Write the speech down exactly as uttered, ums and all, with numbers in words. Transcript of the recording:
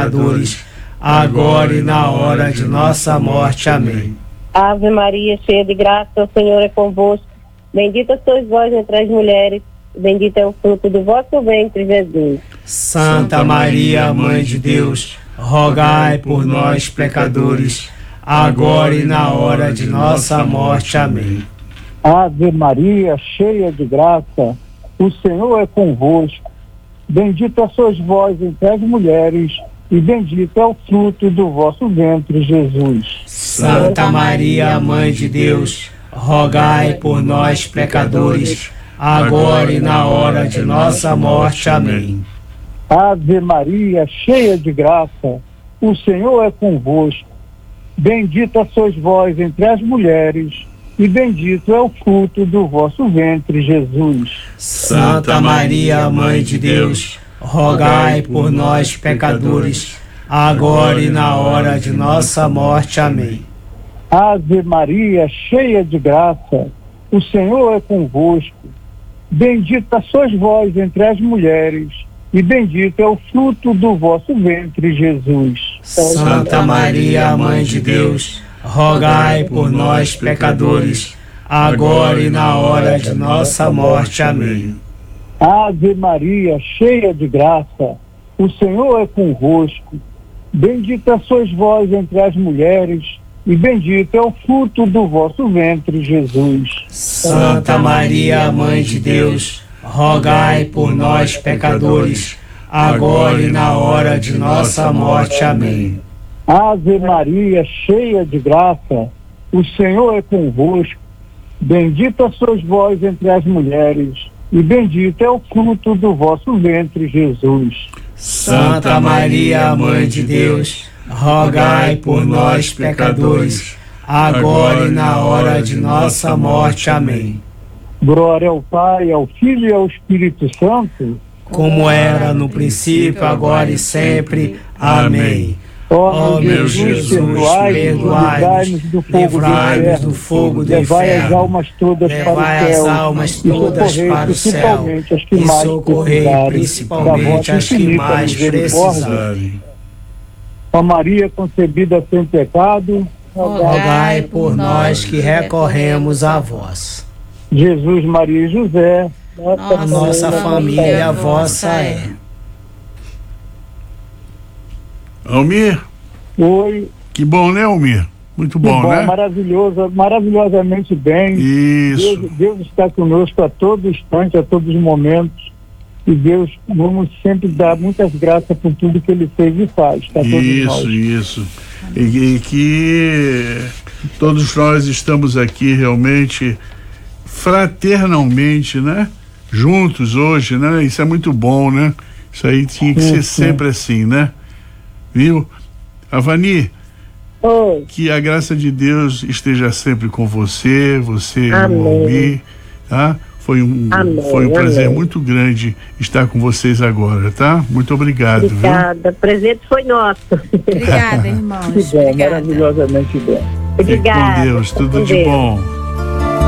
pecadores, agora e na hora de nossa morte. Amém. Ave Maria, cheia de graça, o Senhor é convosco. Bendita sois vós entre as mulheres, bendito é o fruto do vosso ventre, Jesus. Santa Maria, Mãe de Deus, rogai por nós, pecadores, agora e na hora de nossa morte. Amém. Ave Maria, cheia de graça, o Senhor é convosco. Bendita sois vós entre as mulheres, e bendito é o fruto do vosso ventre, Jesus. Santa Maria, Mãe de Deus, rogai por nós, pecadores, agora e na hora de nossa morte. Amém. Ave Maria, cheia de graça, o Senhor é convosco. Bendita sois vós entre as mulheres, e bendito é o fruto do vosso ventre, Jesus. Santa Maria, Mãe de Deus, rogai por nós, pecadores, agora e na hora de nossa morte. Amém. Ave Maria, cheia de graça, o Senhor é convosco. Bendita sois vós entre as mulheres, e bendito é o fruto do vosso ventre, Jesus. Santa Maria, Mãe de Deus, rogai por nós, pecadores, agora e na hora de nossa morte. Amém. Ave Maria, cheia de graça, o Senhor é convosco. Bendita sois vós entre as mulheres, e bendito é o fruto do vosso ventre, Jesus. Santa Maria, Mãe de Deus, rogai por nós, pecadores, agora e na hora de nossa morte. Amém. Ave Maria, cheia de graça, o Senhor é convosco. Bendita sois vós entre as mulheres, e bendito é o fruto do vosso ventre, Jesus. Santa Maria, Mãe de Deus, rogai por nós, pecadores, agora e na hora de nossa morte. Amém. Glória ao Pai, ao Filho e ao Espírito Santo, como era no princípio, agora e sempre. Amém. Ó oh, meu Jesus, perdoai-nos, livrai-nos do fogo do inferno, levai as almas todas para o céu, as almas todas para o céu, e socorrei principalmente as que mais precisarem. Ó Maria concebida sem pecado, rogai por nós que recorremos a vós. Jesus, Maria e José, nossa, nossa família vossa é. Almir? Oi. Que bom, né, Almir? Muito bom, bom, né? Maravilhoso, maravilhosamente bem. Isso. Deus, Deus está conosco a todo instante, a todos os momentos. E Deus, vamos sempre dar muitas graças por tudo que Ele fez e faz. Tá, todos isso, nós. isso. E, e que todos nós estamos aqui realmente fraternalmente, né? Juntos hoje, né? Isso é muito bom, né? Isso aí tinha que sim, ser sim. sempre assim, né? Viu? Avani, Oi. Que a graça de Deus esteja sempre com você, você, amém. O Almir, tá? Foi um, amém, foi um prazer amém. muito grande estar com vocês agora, tá? Muito obrigado. Obrigada, o presente foi nosso. Obrigada, irmãos. Que bom, maravilhosamente bem. Obrigada. Fique com Deus, tudo de bom.